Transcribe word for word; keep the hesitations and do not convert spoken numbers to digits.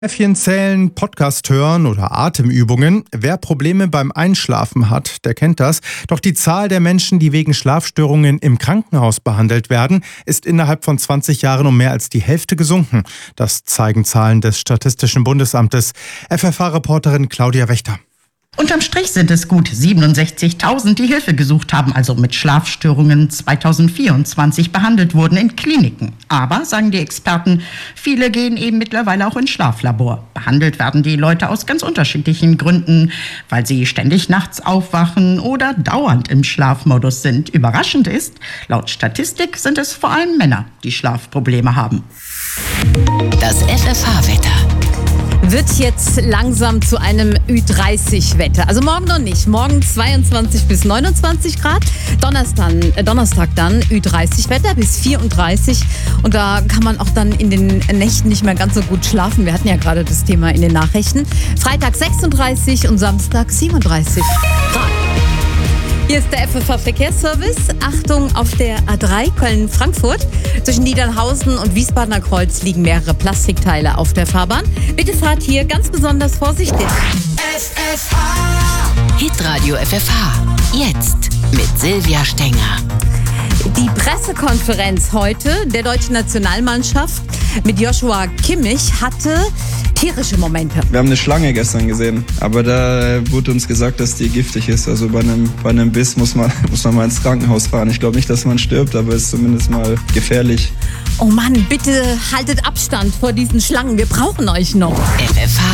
Äffchen zählen, Podcast hören oder Atemübungen. Wer Probleme beim Einschlafen hat, der kennt das. Doch die Zahl der Menschen, die wegen Schlafstörungen im Krankenhaus behandelt werden, ist innerhalb von zwanzig Jahren um mehr als die Hälfte gesunken. Das zeigen Zahlen des Statistischen Bundesamtes. F F H-Reporterin Claudia Wächter. Unterm Strich sind es gut siebenundsechzigtausend, die Hilfe gesucht haben, also mit Schlafstörungen zweitausendvierundzwanzig behandelt wurden in Kliniken. Aber, sagen die Experten, viele gehen eben mittlerweile auch ins Schlaflabor. Behandelt werden die Leute aus ganz unterschiedlichen Gründen, weil sie ständig nachts aufwachen oder dauernd im Schlafmodus sind. Überraschend ist, laut Statistik sind es vor allem Männer, die Schlafprobleme haben. Das F F H-Wetter wird jetzt langsam zu einem Ü dreißig Wetter. Also morgen noch nicht. Morgen zweiundzwanzig bis neunundzwanzig Grad. Donnerstag, äh Donnerstag dann Ü dreißig Wetter bis vierunddreißig. Und da kann man auch dann in den Nächten nicht mehr ganz so gut schlafen. Wir hatten ja gerade das Thema in den Nachrichten. Freitag sechsunddreißig und Samstag siebenunddreißig Grad. Hier ist der F F H-Verkehrsservice. Achtung auf der A drei Köln-Frankfurt. Zwischen Niedernhausen und Wiesbadener Kreuz liegen mehrere Plastikteile auf der Fahrbahn. Bitte fahrt hier ganz besonders vorsichtig. F F H Hitradio F F H. Jetzt mit Silvia Stenger. Die Pressekonferenz heute der deutschen Nationalmannschaft mit Joshua Kimmich hatte tierische Momente. Wir haben eine Schlange gestern gesehen, aber da wurde uns gesagt, dass die giftig ist. Also bei einem, bei einem Biss muss man, muss man mal ins Krankenhaus fahren. Ich glaube nicht, dass man stirbt, aber es ist zumindest mal gefährlich. Oh Mann, bitte haltet Abstand vor diesen Schlangen. Wir brauchen euch noch. F F H